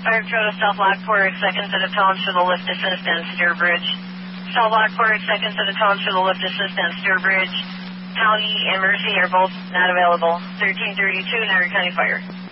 Fire Patrol to South Lockport, seconds at a tone for the lift assistance, Sturbridge. South Lockport, seconds at a tone for the lift assistance, Sturbridge. County and Mercy are both not available. 1332, Niagara County Fire.